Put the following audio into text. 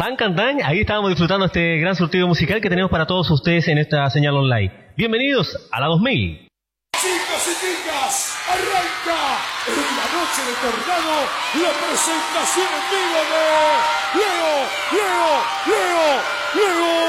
Tan, ahí estábamos disfrutando este gran surtido musical que tenemos para todos ustedes en esta señal online. Bienvenidos a la 2000. Chicos y chicas, arranca en la noche de Tornado la presentación en vivo de Leo.